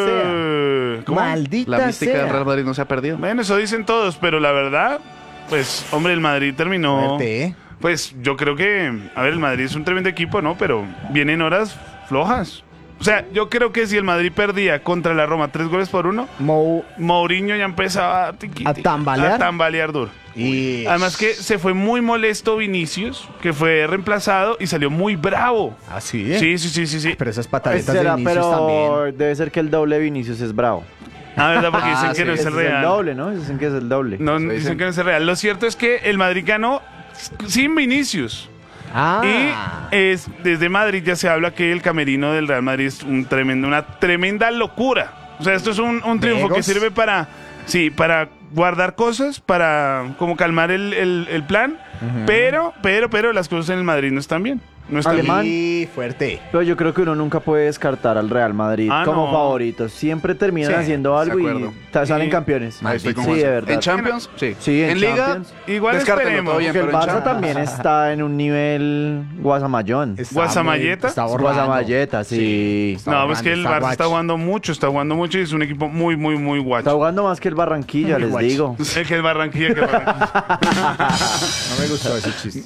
S1: Eh, ¿cómo?
S4: Maldita
S2: La mística
S4: sea.
S2: del Real Madrid no se ha perdido.
S1: Bueno, eso dicen todos, pero la verdad, pues, hombre, el Madrid terminó.
S4: Fuerte, ¿eh?
S1: Pues yo creo que, a ver, el Madrid es un tremendo equipo, ¿no? Pero vienen horas flojas. O sea, yo creo que si el Madrid perdía contra la Roma tres goles por uno,
S4: Mou
S1: Mourinho ya empezaba a, tiqui-
S4: ¿A tambalear?
S1: a tambalear duro.
S4: y...
S1: Además que se fue muy molesto Vinicius, que fue reemplazado y salió muy bravo.
S4: Así, ¿eh?
S1: Sí, sí, sí, sí, sí.
S4: Pero esas
S3: Pues
S4: pataletas
S3: será,
S4: de Vinicius
S3: pero
S4: también.
S3: debe ser que el doble de Vinicius es bravo.
S1: Ah, ¿verdad? Porque dicen
S2: Ah,
S1: que no
S2: sí,
S1: es
S3: Ese
S1: el
S3: es el
S1: real.
S3: doble, ¿no? Dicen que es el doble.
S1: No,
S2: Eso
S1: dicen
S2: dicen.
S1: que no es el real. Lo cierto es que el Madrid ganó sin Vinicius.
S4: Ah.
S1: Y es, desde Madrid ya se habla que el camerino del Real Madrid es un tremendo, una tremenda locura. O sea, esto es un, un triunfo que
S4: ¿Legos?
S1: sirve para, sí, para guardar cosas, para como calmar el, el- el plan. Pero, pero, pero las cosas en el Madrid no están bien. No están
S3: Alemán.
S4: Y fuerte.
S3: Pero yo creo que uno nunca puede descartar al Real Madrid
S1: Ah,
S3: como
S1: no.
S3: favorito. Siempre terminan
S4: Sí,
S3: haciendo algo
S2: de
S3: y
S2: acuerdo.
S3: ta- salen
S1: Sí.
S3: campeones.
S2: Ahí estoy con
S3: sí,
S2: Juanse.
S3: de verdad.
S2: En Champions, sí.
S3: Sí, en
S2: Liga,
S3: Champions.
S1: Igual
S2: descártelo,
S1: esperemos.
S2: todo bien,
S3: Porque el
S2: pero en
S3: Barça
S2: Champions-
S3: también está en un nivel guasamallón.
S4: Está
S1: ¿Guasamalleta?
S4: muy- Está borrando.
S3: Guasamalleta, sí.
S4: Está
S1: No,
S4: borrando,
S1: pues que el
S4: está
S1: Barça
S4: guacho.
S1: está jugando mucho, está jugando mucho y es un equipo muy, muy, muy
S3: Está
S1: guacho.
S3: jugando más que el Barranquilla, les
S4: guacho.
S3: digo.
S1: Es que el Barranquilla, que el Barranquilla.
S4: No me gustó ese chiste.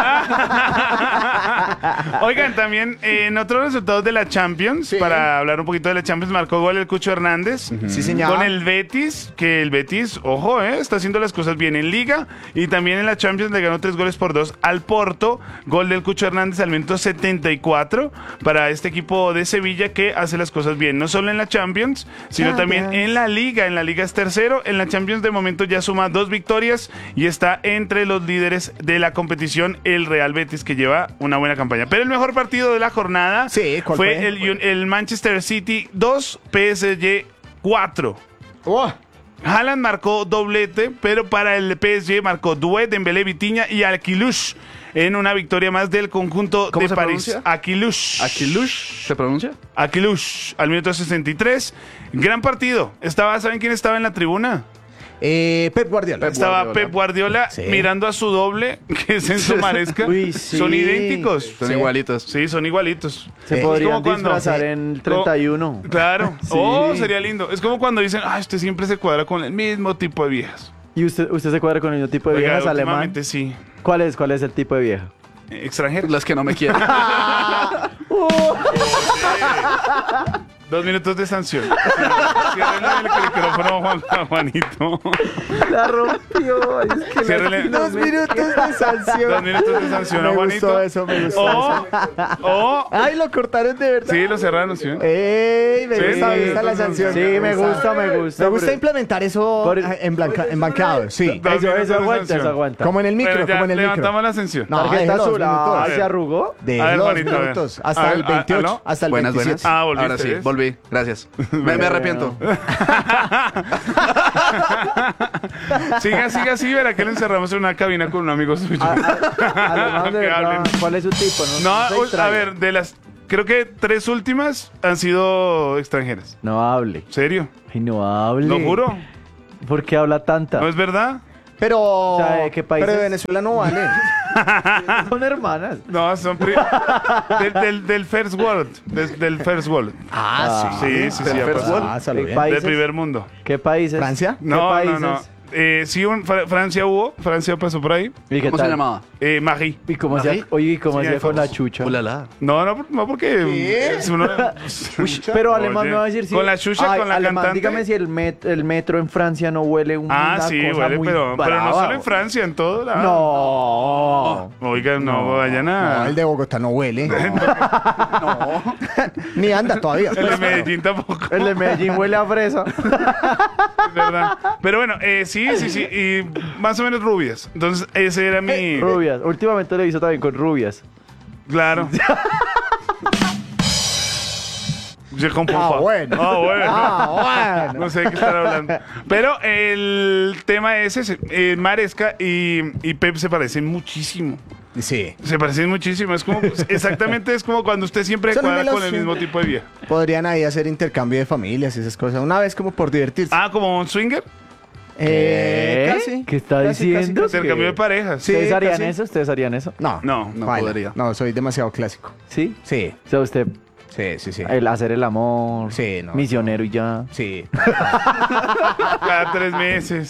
S1: Oigan, también eh, en otros resultados de la Champions,
S4: Sí.
S1: para hablar un poquito de la Champions, marcó gol el Cucho Hernández.
S4: Sí, señor.
S1: Con el Betis, que el Betis, ojo, eh, está haciendo las cosas bien en Liga. Y también en la Champions le ganó tres goles por dos al Porto. Gol del Cucho Hernández al minuto setenta y cuatro para este equipo de Sevilla que hace las cosas bien. No solo en la Champions, sino
S4: Champions.
S1: también en la Liga. En la Liga es tercero. En la Champions de momento ya suma dos victorias y está entre los líderes de la competición el Real Betis, que lleva una buena campaña. Pero el mejor partido de la jornada
S4: Sí, ¿cuál
S1: fue
S4: fue?
S1: el, el Manchester City dos, P S G cuatro.
S4: Oh,
S1: Haaland marcó doblete, pero para el P S G marcó Doué, Dembélé, Vitinha y Aquilush en una victoria más del conjunto
S2: ¿Cómo
S1: de
S2: se
S1: París.
S2: pronuncia?
S1: Aquilush.
S2: ¿Aquilush se pronuncia?
S1: Aquilush al minuto sesenta y tres. Gran partido. Estaba, ¿saben quién estaba en la tribuna?
S4: eh, Pep Guardiola.
S2: Pep
S1: Estaba
S2: Guardiola.
S1: Pep Guardiola
S4: Sí.
S1: mirando a su doble, que es Enzo Maresca.
S3: Uy, sí.
S1: Son idénticos.
S2: Son
S4: Sí.
S2: igualitos.
S1: Sí, son igualitos.
S3: Se
S4: Eh,
S3: podrían
S1: es como cuando-
S3: disfrazar
S4: sí.
S3: en treinta y uno.
S1: Claro.
S3: Sí.
S1: Oh, sería lindo. Es como cuando dicen, ah, usted siempre se cuadra con el mismo tipo de viejas.
S3: ¿Y usted, usted se cuadra con el mismo tipo de
S1: Oiga,
S3: viejas alemán?
S1: últimamente sí.
S3: ¿Cuál es? ¿Cuál es el tipo de vieja?
S1: Eh, Extranjeros.
S2: Las que no me quieren.
S1: Dos minutos de sanción. Ciérrenle el micrófono, Juan, a Juanito.
S3: La rompió. Es que
S1: Ciérrenle
S4: Dos minutos de sanción.
S1: dos minutos de sanción a
S4: Me
S1: Juanito.
S4: gustó eso, me gustó
S1: O, o,
S4: Ay, lo cortaron de verdad.
S1: sí, lo cerraron, sí.
S4: Ey, me
S1: Sí,
S4: gusta, me gusta la
S1: sí,
S4: sanción.
S3: sí, me gusta, me gusta,
S4: Me gusta
S3: pero-
S4: implementar eso
S3: Por-
S4: en, blanca, en banqueado, sí.
S1: Dos
S3: Eso,
S1: minutos
S3: eso
S1: de
S3: aguanta,
S1: sanción.
S3: eso aguanta.
S4: Como en el micro,
S1: Bueno, ya
S4: como en el
S1: levantamos
S4: micro.
S1: la sanción.
S4: No,
S3: Tarjeta
S4: déjelo,
S3: azul.
S4: dos minutos.
S3: Ah,
S1: A
S3: ¿se
S1: ver.
S3: arrugó?
S4: De
S1: A ver,
S4: los
S1: Juanito, a ver.
S4: minutos
S1: A
S4: hasta
S1: ver,
S4: el
S1: ah,
S4: veintiocho,
S1: ¿aló?
S4: hasta el
S2: Buenas,
S4: veintisiete.
S2: buenas.
S1: Ah, volviste,
S2: Ahora sí,
S1: ¿ves?
S2: volví. volví. Gracias. Me, me arrepiento.
S1: Siga, siga, sí, verá que le encerramos en una cabina con un amigo suyo.
S3: A- a- Alemán, de
S1: Que
S3: verdad,
S1: hablen.
S3: ¿cuál es su tipo? No,
S1: No,
S3: no se
S1: u- a
S3: distraiga.
S1: ver, de las... Creo que tres últimas han sido extranjeras.
S3: No hable.
S1: ¿Serio?
S3: Ay, no hable.
S1: Lo juro.
S3: ¿Por qué habla tanta?
S1: ¿No es verdad?
S4: Pero.
S3: ¿Sabe qué países?
S4: Pero Venezuela no vale.
S3: Son hermanas.
S1: No, son... pri- del, del, del First World. Des- del First World.
S4: Ah,
S1: Sí, sí, sí.
S2: Del
S1: ha
S2: First
S1: pasado.
S2: World.
S4: Ah, salud
S3: ¿Qué
S4: bien.
S3: país?
S1: Del
S3: ¿Países?
S1: primer mundo.
S3: ¿Qué países?
S4: ¿Francia?
S3: ¿Qué
S1: No, no,
S3: países?
S1: no. Eh, sí, un- Fra- Francia hubo. Francia pasó por ahí.
S3: ¿Y qué
S2: ¿Cómo se
S3: tal?
S2: llamaba?
S1: Eh, Marie.
S3: ¿Y cómo
S2: ¿Marie?
S3: hacía, oye, ¿y cómo
S1: Sí,
S3: hacía
S1: hay
S3: con la
S1: fotos.
S3: chucha?
S2: Ulala.
S1: No, no, no porque es uno...
S3: Uy, pero alemán
S1: Oye,
S3: me va a decir si...
S1: con la chucha,
S3: Ay,
S1: con la
S3: alemán,
S1: cantante.
S3: dígame si el, met- el metro en Francia no huele un,
S1: Ah,
S3: una
S1: sí,
S3: cosa
S1: huele,
S3: muy
S1: pero, pero no
S3: brava,
S1: solo en Francia, en todo lado.
S3: No.
S1: Oiga, no, vayan a...
S4: No, el de Bogotá no huele. No. Ni anda todavía.
S1: El de Medellín tampoco.
S3: El de Medellín huele a fresa.
S1: Es verdad. Pero bueno, eh, sí, sí, sí. Y más o menos rubias. Entonces, ese era mi...
S3: Rubias. Últimamente lo hizo también con rubias.
S1: Claro. Je comprends
S4: Ah,
S1: pas.
S4: bueno.
S1: Ah, bueno.
S4: Ah, bueno.
S1: No sé de qué estar hablando. Pero el tema es ese. Eh, Maresca y, y Pep se parecen muchísimo.
S4: Sí.
S1: Se parecen muchísimo. Es como... Exactamente es como cuando usted siempre
S4: Son
S1: cuadra
S4: gemelos,
S1: con el
S4: sí.
S1: mismo tipo de vieja.
S4: Podrían ahí hacer intercambio de familias y esas cosas. Una vez como por divertirse.
S1: Ah, como un swinger.
S4: Eh,
S3: ¿Qué?
S4: casi.
S3: ¿Qué está
S4: Casi,
S3: diciendo?
S4: casi, casi.
S1: Intercambio de parejas.
S4: Sí.
S3: ¿Ustedes harían
S4: casi.
S3: eso? ¿Ustedes harían eso?
S4: No.
S1: No.
S2: No
S4: Baila.
S2: podría.
S4: No, soy demasiado clásico.
S3: ¿Sí?
S4: Sí.
S3: O sea, usted,
S4: Sí, sí, sí.
S3: el hacer el amor,
S4: Sí, no,
S3: misionero y ya.
S4: Sí.
S1: Cada tres meses.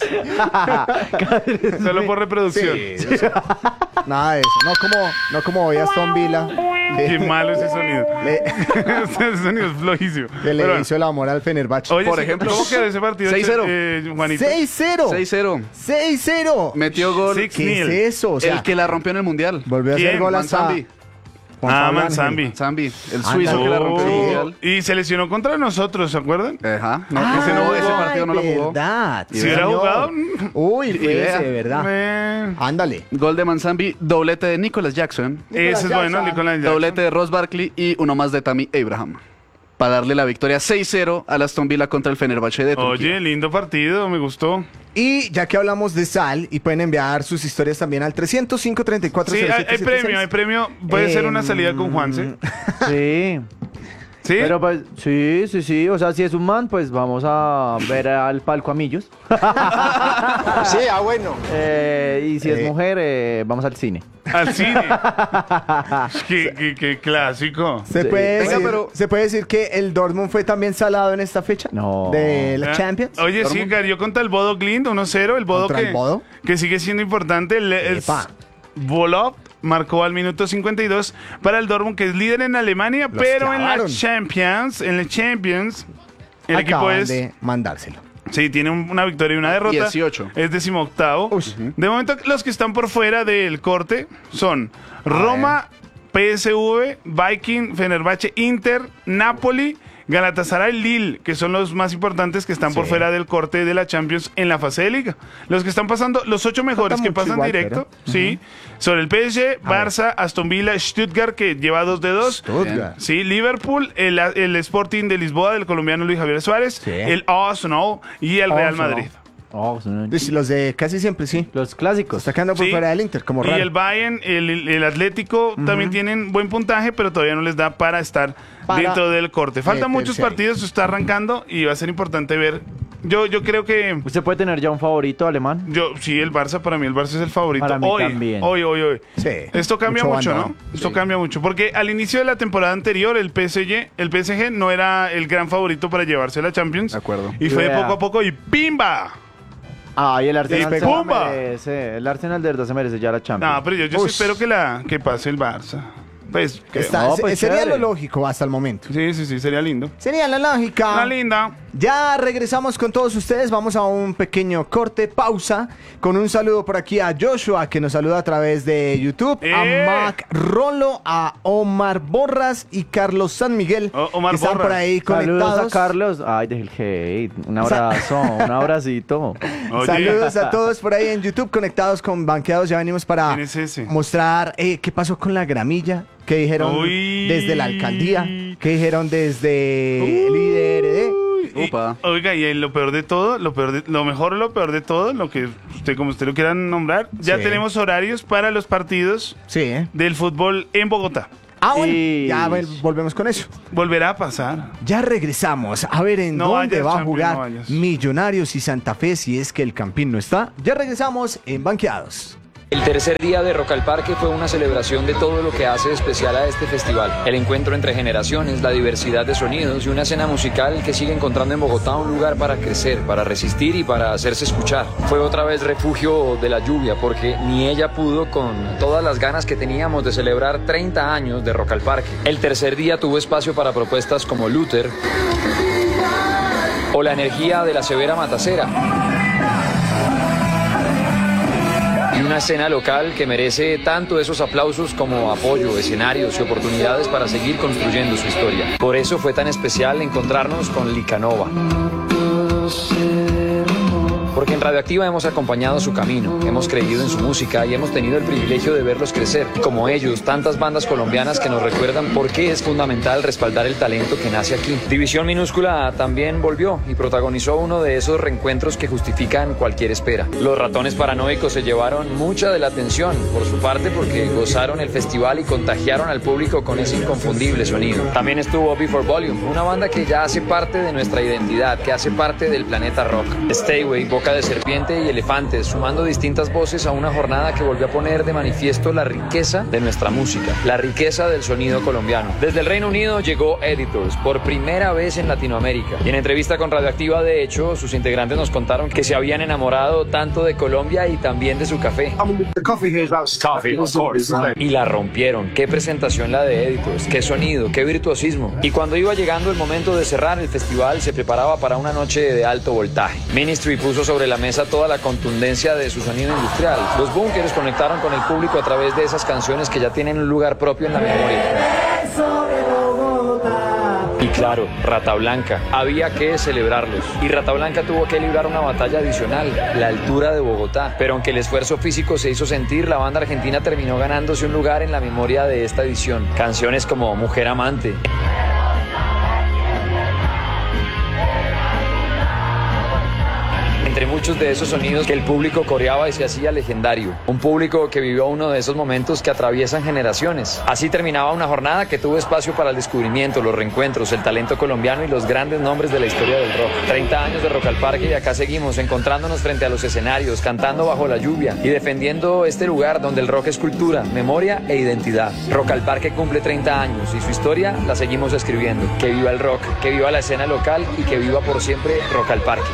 S1: Solo por reproducción.
S4: Sí, sí, sí. Nada de eso. No como, no como hoy Aston Villa.
S1: Qué malo ese sonido.
S4: Le,
S1: Ese sonido es flojísimo.
S4: que le
S1: Pero,
S4: hizo el amor al Fenerbahce.
S1: oye,
S2: Por
S1: sí,
S2: ejemplo,
S1: ¿cómo quedó ese partido?
S2: seis cero.
S1: Eh, Juanito.
S4: seis cero.
S2: seis cero.
S4: seis cero.
S2: Metió gol.
S1: Six
S4: ¿Qué es
S1: nil.
S4: eso? O sea,
S2: El que la rompió en el Mundial.
S4: volvió a hacer
S1: ¿Quién?
S4: gol hasta
S2: Manzambi.
S4: Juan
S1: Ah,
S4: Pablo
S1: Manzambi.
S4: Ángel.
S2: Zambi, el suizo que la rompió en el
S1: Oh,
S2: Mundial.
S1: y se lesionó contra nosotros, ¿se acuerdan?
S2: Ajá. No,
S4: Ah,
S2: ese, no, ese
S4: ay,
S2: partido no lo jugó.
S4: verdad.
S1: Si hubiera
S4: señor.
S1: jugado,
S4: Uy,
S2: Y
S4: fue
S2: vea.
S4: ese, de verdad.
S1: eh,
S4: Ándale.
S2: Gol de Manzambi, doblete de Nicolas Jackson,
S1: ese es
S4: Jackson.
S1: bueno, Nicolás Jackson.
S2: doblete de Ross Barkley y uno más de Tammy Abraham. Para darle la victoria seis cero al Aston Villa contra el Fenerbahce de Turquía.
S1: Oye, lindo partido, me gustó.
S4: Y ya que hablamos de sal, y pueden enviar sus historias también al trescientos cinco, treinta y cuatro,
S1: Sí,
S4: cero
S1: hay,
S4: siete
S1: hay
S4: setenta y seis.
S1: premio, hay premio. Puede ser una salida con Juanse.
S3: Sí.
S1: ¿Sí?
S3: Pero pues, sí, sí, sí. O sea, si es un man, pues vamos a ver al palco a Millos.
S4: Sí, ah, bueno.
S3: Eh, y si es
S4: Eh.
S3: mujer, eh, vamos al cine.
S1: Al cine. qué, qué- qué clásico.
S4: ¿Se,
S3: Sí.
S4: puede
S2: Venga,
S4: decir,
S2: pero-
S4: ¿Se puede decir que el Dortmund fue también salado en esta fecha?
S3: No.
S4: De la
S1: Ah,
S4: Champions.
S1: Oye, sí, cayó contra el Bodo Glimt uno cero. El Bodo
S4: ¿Contra
S1: que,
S4: el Bodo?
S1: que sigue siendo importante. El, el
S4: Epa.
S1: Volov marcó al minuto cincuenta y dos para el Dortmund, que es líder en Alemania,
S4: Los
S1: pero en la
S4: clavaron.
S1: Champions, en la Champions, el equipo
S4: Acaban
S1: es...
S4: de mandárselo.
S1: Sí, tiene un- una victoria y una derrota.
S2: dieciocho.
S1: Es decimoctavo.
S4: Uy.
S1: De momento, los que están por fuera del corte son Roma, P S V, Viking, Fenerbahce, Inter, Napoli, Galatasaray, Lille, que son los más importantes que están por
S4: Sí.
S1: fuera del corte de la Champions en la fase de liga. Los que están pasando, los ocho mejores que
S4: mucho
S1: pasan
S4: igual,
S1: directo, sí, son el P S G, Barça, Aston Villa, Stuttgart, que lleva dos de dos.
S4: Stuttgart.
S1: Sí, Liverpool, el, el Sporting de Lisboa del colombiano Luis Javier Suárez,
S4: Sí.
S1: el Arsenal y el Real
S3: Arsenal.
S1: Madrid.
S3: Oh, son-
S4: Pues los de casi siempre sí.
S3: Los clásicos.
S4: Está quedando por
S1: Sí.
S4: fuera del Inter, como
S1: Y
S4: raro.
S1: el Bayern, el, el- el Atlético también tienen buen puntaje, pero todavía no les da para estar
S4: Para
S1: dentro del corte. Faltan
S4: meterse
S1: muchos
S4: ahí.
S1: partidos, está arrancando y va a ser importante ver. Yo, yo creo que
S3: ¿Usted puede tener ya un favorito alemán?
S1: yo sí, el Barça, para mí el Barça es el favorito.
S3: Para mí
S1: hoy,
S3: también.
S1: hoy, hoy, hoy.
S4: Sí.
S1: Esto cambia
S4: Mucho
S1: mucho,
S4: bandón.
S1: ¿no? Esto cambia mucho. Porque al inicio de la temporada anterior, el P S G, el P S G no era el gran favorito para llevarse la Champions.
S2: De acuerdo.
S1: Y fue de
S3: Vea.
S1: poco a poco y ¡pimba!
S3: Ah, y el Arsenal
S1: Y
S3: se la
S1: ¡pumba!
S3: merece. El Arsenal de verdad se merece ya la Champions.
S1: No, pero yo, yo sí
S4: Ush.
S1: espero que la que pase el Barça. Pues, creo.
S4: Está-
S3: No,
S4: se-
S3: pues
S4: sería
S3: chévere.
S4: lo lógico hasta el momento.
S1: Sí, sí, sí, sería lindo.
S4: Sería la lógica.
S1: Una linda.
S4: Ya regresamos con todos ustedes. Vamos a un pequeño corte, pausa, con un saludo por aquí a Joshua, que nos saluda a través de YouTube,
S1: ¡Eh!
S4: a Mac Rolo, a Omar Borras y Carlos San Miguel,
S1: O- Omar
S4: que están
S1: Borras.
S4: por ahí
S3: Saludos
S4: conectados.
S3: a Carlos. Ay, deje el hate. Un abrazo, un abracito.
S1: Oye.
S4: Saludos a todos por ahí en YouTube conectados con Banqueados. Ya venimos para
S1: ¿Quién es ese?
S4: mostrar eh, qué pasó con la gramilla, qué dijeron
S1: Uy.
S4: desde la alcaldía, qué dijeron desde el I D R D.
S1: Y-
S2: Upa.
S1: oiga, y lo peor de todo, lo peor de, lo mejor, lo peor de todo, lo que usted, como usted lo quiera nombrar, ya
S4: Sí.
S1: tenemos horarios para los partidos
S4: Sí, ¿eh?
S1: del fútbol en Bogotá.
S4: Ah, bueno,
S3: Y-
S4: ya vel- volvemos con eso.
S1: Volverá a pasar.
S4: Ya regresamos a ver en
S1: No
S4: dónde
S1: vayas,
S4: va a
S1: Champion,
S4: jugar
S1: no vayas.
S4: Millonarios y Santa Fe si es que el Campín no está. Ya regresamos en Banqueados.
S6: El tercer día de Rock al Parque fue una celebración de todo lo que hace especial a este festival. El encuentro entre generaciones, la diversidad de sonidos y una escena musical que sigue encontrando en Bogotá un lugar para crecer, para resistir y para hacerse escuchar. Fue otra vez refugio de la lluvia porque ni ella pudo con todas las ganas que teníamos de celebrar treinta años de Rock al Parque. El tercer día tuvo espacio para propuestas como Luther o la energía de la Severa Matacera. Y una escena local que merece tanto esos aplausos como apoyo, escenarios y oportunidades para seguir construyendo su historia. Por eso fue tan especial encontrarnos con Licanova. Porque en Radioactiva hemos acompañado su camino, hemos creído en su música y hemos tenido el privilegio de verlos crecer. Y como ellos, tantas bandas colombianas que nos recuerdan por qué es fundamental respaldar el talento que nace aquí. División Minúscula también volvió y protagonizó uno de esos reencuentros que justifican cualquier espera. Los Ratones Paranoicos se llevaron mucha de la atención, por su parte porque gozaron el festival y contagiaron al público con ese inconfundible sonido. También estuvo Before Volume, una banda que ya hace parte de nuestra identidad, que hace parte del planeta rock. Stayway, Boca de Serpiente y Elefantes, sumando distintas voces a una jornada que volvió a poner de manifiesto la riqueza de nuestra música, la riqueza del sonido colombiano. Desde el Reino Unido llegó Editors, por primera vez en Latinoamérica. Y en entrevista con Radioactiva, de hecho, sus integrantes nos contaron que se habían enamorado tanto de Colombia y también de su café. Y la rompieron. Qué presentación la de Editors, qué sonido, qué virtuosismo. Y cuando iba llegando el momento de cerrar el festival, se preparaba para una noche de alto voltaje. Ministry puso sobre la mesa toda la contundencia de su sonido industrial. Los Bunkers conectaron con el público a través de esas canciones que ya tienen un lugar propio en la memoria. Y claro, Rata Blanca, había que celebrarlos. Y Rata Blanca tuvo que librar una batalla adicional, la altura de Bogotá. Pero aunque el esfuerzo físico se hizo sentir, la banda argentina terminó ganándose un lugar en la memoria de esta edición. Canciones como Mujer Amante, entre muchos de esos sonidos que el público coreaba y se hacía legendario. Un público que vivió uno de esos momentos que atraviesan generaciones. Así terminaba una jornada que tuvo espacio para el descubrimiento, los reencuentros, el talento colombiano y los grandes nombres de la historia del rock. treinta años de Rock al Parque y acá seguimos encontrándonos frente a los escenarios, cantando bajo la lluvia y defendiendo este lugar donde el rock es cultura, memoria e identidad. Rock al Parque cumple treinta años y su historia la seguimos escribiendo. Que viva el rock, que viva la escena local y que viva por siempre Rock al Parque.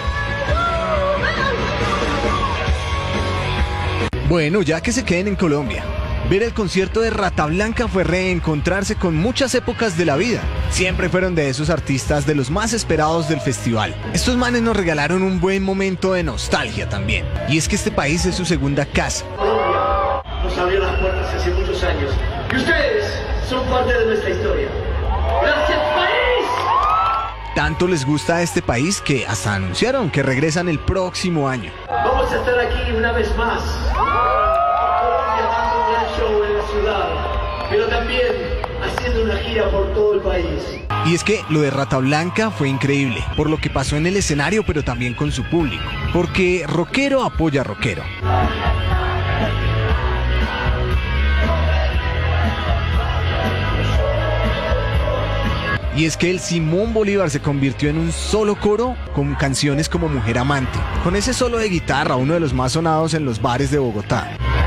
S4: Bueno, ya que se queden en Colombia. Ver el concierto de Rata Blanca fue reencontrarse con muchas épocas de la vida. Siempre fueron de esos artistas de los más esperados del festival. Estos manes nos regalaron un buen momento de nostalgia también. Y es que este país es su segunda casa.
S7: Nos abrió las puertas hace muchos años. Y ustedes son parte de nuestra historia. ¡Gracias, país!
S4: Tanto les gusta a este país que hasta anunciaron que regresan el próximo año.
S7: Vamos a estar aquí una vez más. Colombia dando un gran show en la ciudad, pero también haciendo una gira por todo el país.
S4: Y es que lo de Rata Blanca fue increíble, por lo que pasó en el escenario, pero también con su público. Porque rockero apoya a rockero. Y es que el Simón Bolívar se convirtió en un solo coro con canciones como Mujer Amante, con ese solo de guitarra, uno de los más sonados en los bares de Bogotá.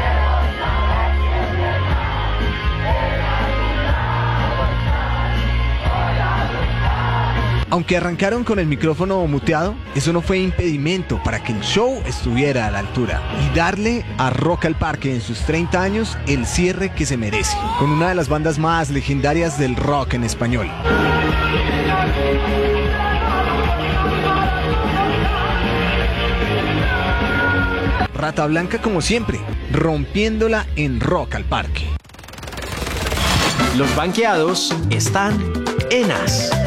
S4: Aunque arrancaron con el micrófono muteado, eso no fue impedimento para que el show estuviera a la altura y darle a Rock al Parque en sus treinta años el cierre que se merece, con una de las bandas más legendarias del rock en español.
S8: Rata Blanca como siempre, rompiéndola en Rock al Parque.
S9: Los banqueados están en As.